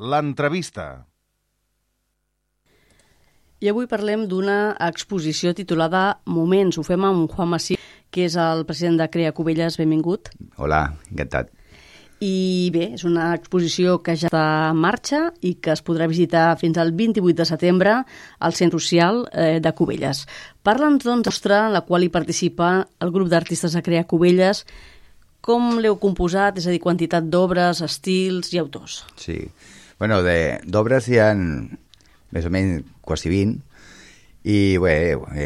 l'entrevista. I avui parlem d'una exposició titulada Moments. Ho fem amb Juan Masí, que és el president de Crea Cubelles. Benvingut. Hola, encantat. I bé, és una exposició que ja està en marxa i que es podrà visitar fins al 28 de setembre al Centre Social de Cubelles. Parla'ns, doncs, mostra en la qual hi participa el grup d'artistes de Crea Cubelles. Com l'heu composat? És a dir, quantitat d'obres, estils i autors? Sí. Bueno, d'obres hi ha més o menys quasi 20 i bé,